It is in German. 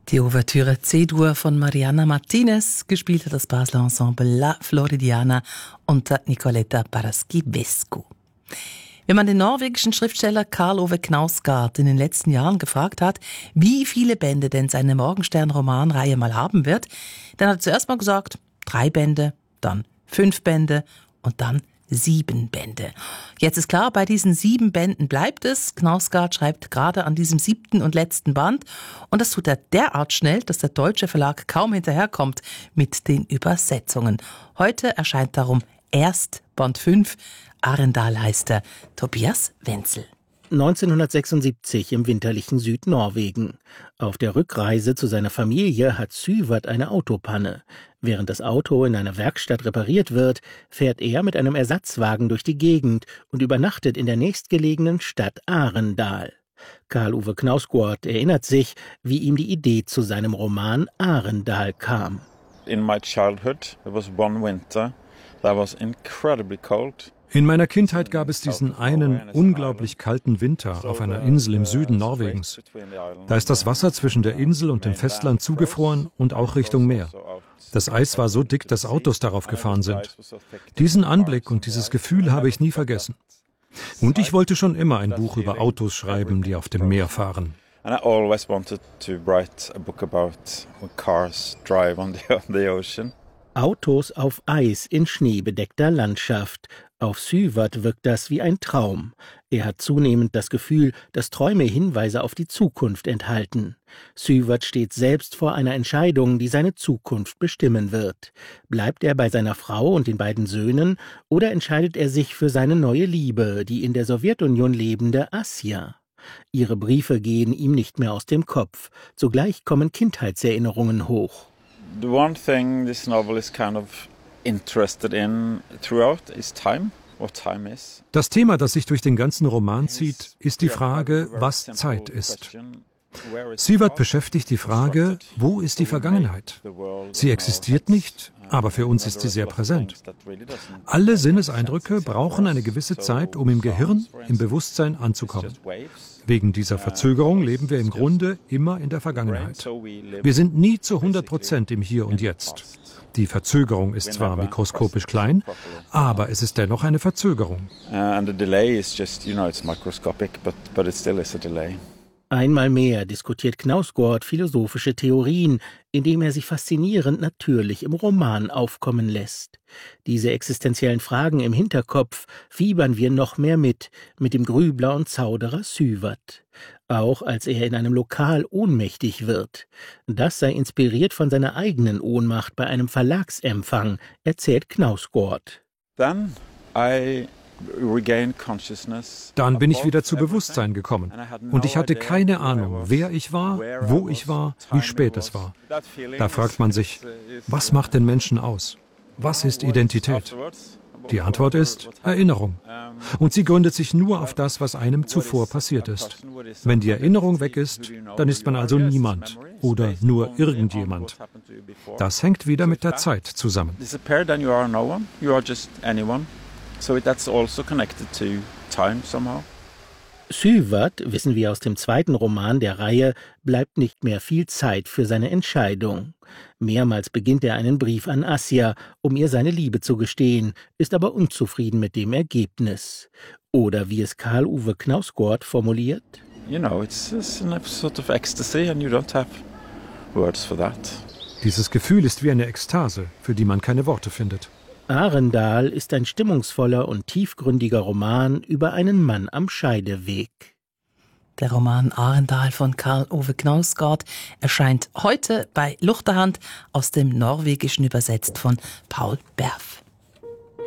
Die Ouvertüre C-Dur von Mariana Martinez, gespielt hat das Basler Ensemble La Floridiana unter Nicoletta Paraskivescu. Wenn man den norwegischen Schriftsteller Karl Ove Knausgård in den letzten Jahren gefragt hat, wie viele Bände denn seine Morgenstern-Romanreihe mal haben wird, dann hat er zuerst mal gesagt 3 Bände, dann 5 Bände und dann 7 Bände. Jetzt ist klar, bei diesen 7 Bänden bleibt es. Knausgård schreibt gerade an diesem 7. und letzten Band. Und das tut er derart schnell, dass der deutsche Verlag kaum hinterherkommt mit den Übersetzungen. Heute erscheint darum erst Band 5. Arendal heißt er. Tobias Wenzel. 1976 im winterlichen Südnorwegen. Auf der Rückreise zu seiner Familie hat Syvert eine Autopanne. Während das Auto in einer Werkstatt repariert wird, fährt er mit einem Ersatzwagen durch die Gegend und übernachtet in der nächstgelegenen Stadt Arendal. Karl Ove Knausgård erinnert sich, wie ihm die Idee zu seinem Roman Arendal kam. In my childhood, there was one winter that was incredibly cold. In meiner Kindheit gab es diesen einen unglaublich kalten Winter auf einer Insel im Süden Norwegens. Da ist das Wasser zwischen der Insel und dem Festland zugefroren und auch Richtung Meer. Das Eis war so dick, dass Autos darauf gefahren sind. Diesen Anblick und dieses Gefühl habe ich nie vergessen. Und ich wollte schon immer ein Buch über Autos schreiben, die auf dem Meer fahren. And I always wanted to write a book about when cars drive on the ocean. Autos auf Eis in schneebedeckter Landschaft. Auf Syvert wirkt das wie ein Traum. Er hat zunehmend das Gefühl, dass Träume Hinweise auf die Zukunft enthalten. Syvert steht selbst vor einer Entscheidung, die seine Zukunft bestimmen wird. Bleibt er bei seiner Frau und den beiden Söhnen oder entscheidet er sich für seine neue Liebe, die in der Sowjetunion lebende Asja? Ihre Briefe gehen ihm nicht mehr aus dem Kopf. Zugleich kommen Kindheitserinnerungen hoch. The one thing this novel is kind of interested in throughout is time, what time is. Das Thema, das sich durch den ganzen Roman zieht, ist die Frage, was Zeit ist. Syvert beschäftigt die Frage, wo ist die Vergangenheit? Sie existiert nicht, aber für uns ist sie sehr präsent. Alle Sinneseindrücke brauchen eine gewisse Zeit, um im Gehirn, im Bewusstsein anzukommen. Wegen dieser Verzögerung leben wir im Grunde immer in der Vergangenheit. Wir sind nie zu 100% im Hier und Jetzt. Die Verzögerung ist zwar mikroskopisch klein, aber es ist dennoch eine Verzögerung. And the delay is just, it's microscopic, but it still is a delay. Einmal mehr diskutiert Knausgård philosophische Theorien, indem er sich faszinierend natürlich im Roman aufkommen lässt. Diese existenziellen Fragen im Hinterkopf fiebern wir noch mehr mit dem Grübler und Zauderer Syvert. Auch als er in einem Lokal ohnmächtig wird. Das sei inspiriert von seiner eigenen Ohnmacht bei einem Verlagsempfang, erzählt Knausgård. Dann bin ich wieder zu Bewusstsein gekommen und ich hatte keine Ahnung, wer ich war, wo ich war, wie spät es war. Da fragt man sich, was macht den Menschen aus? Was ist Identität? Die Antwort ist Erinnerung. Und sie gründet sich nur auf das, was einem zuvor passiert ist. Wenn die Erinnerung weg ist, dann ist man also niemand oder nur irgendjemand. Das hängt wieder mit der Zeit zusammen. So that's also connected to time somehow. Syvert, wissen wir aus dem zweiten Roman der Reihe, bleibt nicht mehr viel Zeit für seine Entscheidung. Mehrmals beginnt er einen Brief an Asja, um ihr seine Liebe zu gestehen, ist aber unzufrieden mit dem Ergebnis. Oder wie es Karl Ove Knausgård formuliert: It's a sort of ecstasy and you don't have words for that. Dieses Gefühl ist wie eine Ekstase, für die man keine Worte findet. Arendal ist ein stimmungsvoller und tiefgründiger Roman über einen Mann am Scheideweg. Der Roman Arendal von Karl Ove Knausgård erscheint heute bei Luchterhand, aus dem Norwegischen übersetzt von Paul Berf.